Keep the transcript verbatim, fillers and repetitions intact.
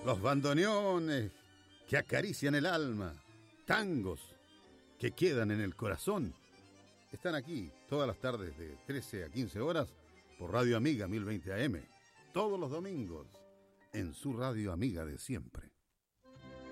Los bandoneones que acarician el alma, tangos que quedan en el corazón, están aquí todas las tardes de trece a quince horas por Radio Amiga mil veinte A M, todos los domingos en su Radio Amiga de siempre.